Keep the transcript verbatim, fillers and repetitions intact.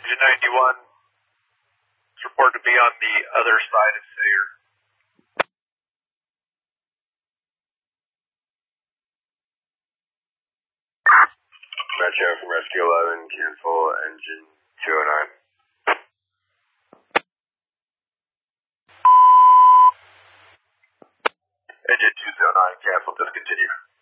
Engine ninety-one is reported to be on the other side of Sayre. Metro from Rescue eleven, cancel engine two oh nine. Engine two oh nine, cancel, discontinue.